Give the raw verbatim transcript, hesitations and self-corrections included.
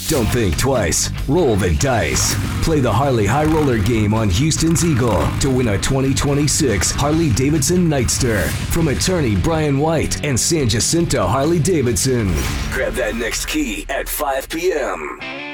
Don't think twice. Roll the dice. Play the Harley High Roller game on Houston's Eagle to win a twenty twenty-six Harley-Davidson Nightster from attorney Brian White and San Jacinto Harley-Davidson. Grab that next key at five p.m.